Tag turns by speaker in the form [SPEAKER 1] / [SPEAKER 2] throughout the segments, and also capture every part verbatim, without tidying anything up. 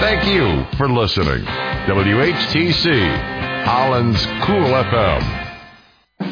[SPEAKER 1] Thank you for listening. W H T C, Holland's Cool F M.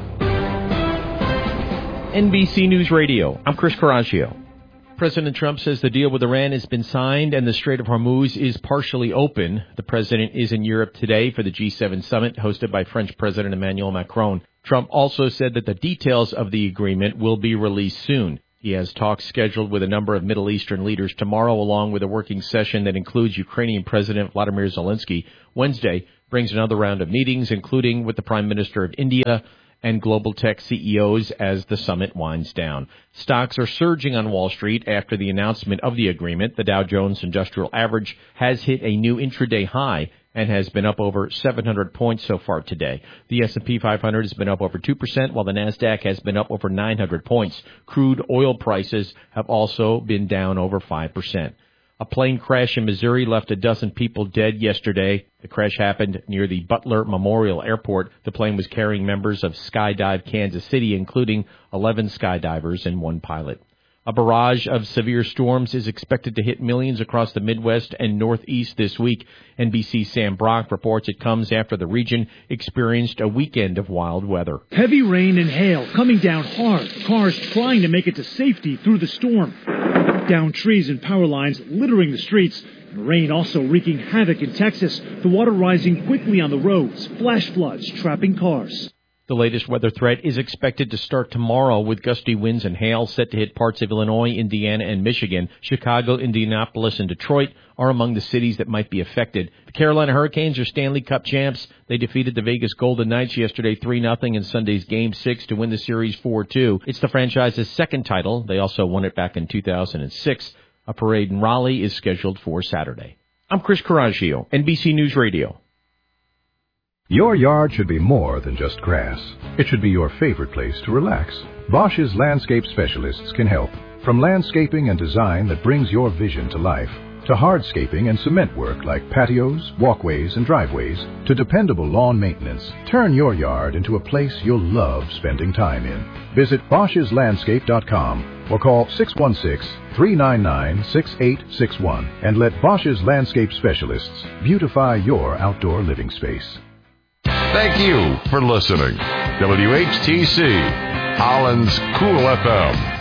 [SPEAKER 2] N B C News Radio. I'm Chris Coraggio. President Trump says the deal with Iran has been signed and the Strait of Hormuz is partially open. The president is in Europe today for the G seven summit hosted by French President Emmanuel Macron. Trump also said that the details of the agreement will be released soon. He has talks scheduled with a number of Middle Eastern leaders tomorrow, along with a working session that includes Ukrainian President Vladimir Zelensky. Wednesday brings another round of meetings, including with the Prime Minister of India and global tech C E Os as the summit winds down. Stocks are surging on Wall Street after the announcement of the agreement. The Dow Jones Industrial Average has hit a new intraday high and has been up over seven hundred points so far today. The S and P five hundred has been up over two percent, while the NASDAQ has been up over nine hundred points. Crude oil prices have also been down over five percent. A plane crash in Missouri left a dozen people dead yesterday. The crash happened near the Butler Memorial Airport. The plane was carrying members of Skydive Kansas City, including eleven skydivers and one pilot. A barrage of severe storms is expected to hit millions across the Midwest and Northeast this week. N B C's Sam Brock reports it comes after the region experienced a weekend of wild weather.
[SPEAKER 3] Heavy rain and hail coming down hard. Cars trying to make it to safety through the storm. Down trees and power lines littering the streets. And rain also wreaking havoc in Texas. The water rising quickly on the roads. Flash floods trapping cars.
[SPEAKER 2] The latest weather threat is expected to start tomorrow with gusty winds and hail set to hit parts of Illinois, Indiana, and Michigan. Chicago, Indianapolis, and Detroit are among the cities that might be affected. The Carolina Hurricanes are Stanley Cup champs. They defeated the Vegas Golden Knights yesterday three nothing in Sunday's Game six to win the series four two. It's the franchise's second title. They also won it back in two thousand six. A parade in Raleigh is scheduled for Saturday. I'm Chris Coraggio, N B C News Radio.
[SPEAKER 4] Your yard should be more than just grass. It should be your favorite place to relax. Bosch's landscape specialists can help. From landscaping and design that brings your vision to life, to hardscaping and cement work like patios, walkways, and driveways, to dependable lawn maintenance, turn your yard into a place you'll love spending time in. Visit Bosch's Landscape dot com or call six one six, three nine nine, six eight six one and let Bosch's landscape specialists beautify your outdoor living space.
[SPEAKER 1] Thank you for listening. W H T C, Holland's Cool F M.